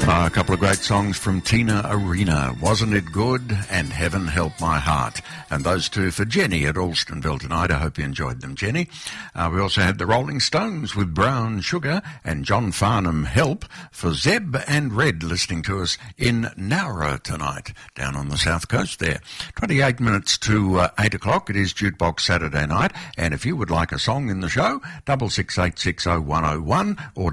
A couple of great songs from Tina Arena, Wasn't It Good and Heaven Help My Heart. And those two for Jenny at Alstonville tonight. I hope you enjoyed them, Jenny. We also had the Rolling Stones with Brown Sugar and John Farnham Help for Zeb and Red listening to us in Nowra tonight, down on the south coast there. 28 minutes to 8 o'clock. It is Jukebox Saturday night. And if you would like a song in the show, 66860101 or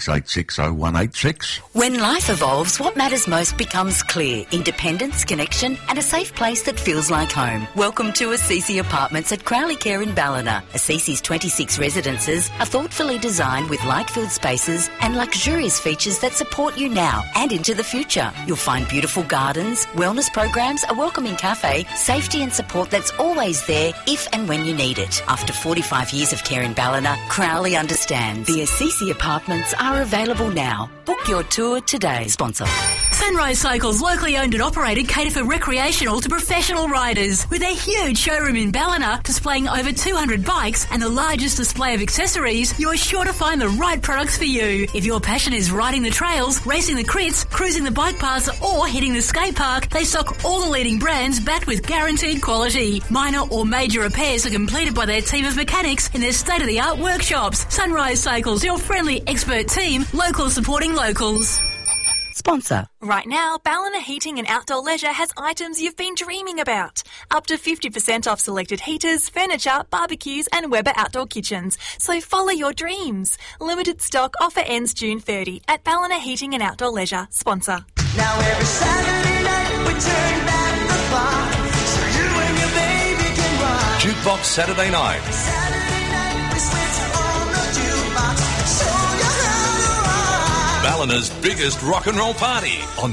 66860186. When life evolves, what matters most becomes clear. Independence, connection and a safe place that feels like home. Welcome to Assisi Apartments at Crowley Care in Ballina. Assisi's 26 residences are thoughtfully designed with light-filled spaces and luxurious features that support you now and into the future. You'll find beautiful gardens, wellness programs, a welcoming cafe, safety and support that's always there if and when you need it. After 45 years of care in Ballina, Crowley understands. The Assisi Apartments are available now. Book your tour today. Sponsor. Sunrise Cycles, locally owned and operated, cater for recreational to professional riders. With their huge showroom in Ballina, displaying over 200 bikes and the largest display of accessories, you're sure to find the right products for you. If your passion is riding the trails, racing the crits, cruising the bike paths or hitting the skate park, they stock all the leading brands backed with guaranteed quality. Minor or major repairs are completed by their team of mechanics in their state-of-the-art workshops. Sunrise Cycles, your friendly expert team, local supporting locals. Sponsor. Right now, Ballina Heating and Outdoor Leisure has items you've been dreaming about. Up to 50% off selected heaters, furniture, barbecues and Weber outdoor kitchens. So follow your dreams. Limited stock offer ends June 30 at Ballina Heating and Outdoor Leisure. Sponsor. Now every Saturday night we turn back the clock so you and your baby can rock. Jukebox Saturday night. Saturday night we switch on the jukebox. Show you how to rock. Ballina's biggest rock and roll party on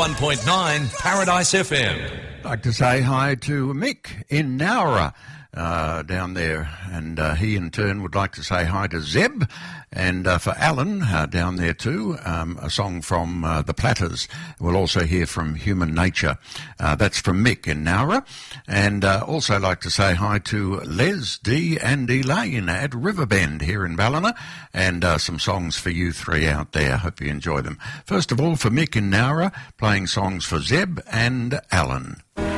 101.9 Paradise FM. I'd like to say hi to Mick in Nowra down there, and he in turn would like to say hi to Zeb, and for Alan down there too, a song from the Platters. We'll also hear from Human Nature. That's from Mick in Nowra, and also like to say hi to Les, Dee and Elaine at Riverbend here in Ballina, and some songs for you three out there. Hope you enjoy them. First of all, for Mick in Nowra, playing songs for Zeb and Alan.